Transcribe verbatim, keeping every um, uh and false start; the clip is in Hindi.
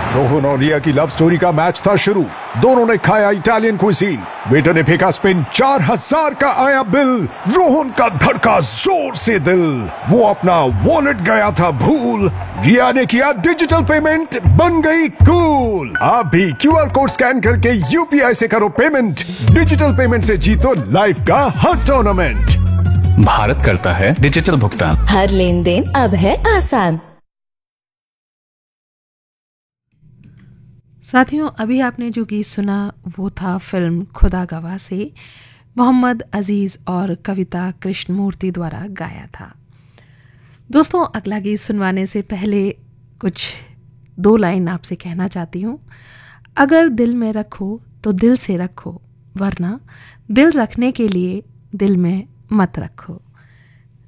रोहन और रिया की लव स्टोरी का मैच था शुरू। दोनों ने खाया इटालियन क्विजीन। वेटर ने फेंका स्पिन, चार हजार का आया बिल। रोहन का धड़का जोर से दिल, वो अपना वॉलेट गया था भूल। रिया ने किया डिजिटल पेमेंट, बन गई कूल। आप भी क्यूआर कोड स्कैन करके यूपीआई से करो पेमेंट। डिजिटल पेमेंट से जीतो लाइफ का हर टूर्नामेंट। भारत करता है डिजिटल भुगतान। हर लेन देन अब है आसान। साथियों, अभी आपने जो गीत सुना वो था फिल्म खुदा गवाह से मोहम्मद अजीज़ और कविता कृष्णमूर्ति द्वारा गाया था। दोस्तों, अगला गीत सुनवाने से पहले कुछ दो लाइन आपसे कहना चाहती हूँ। अगर दिल में रखो तो दिल से रखो, वरना दिल रखने के लिए दिल में मत रखो।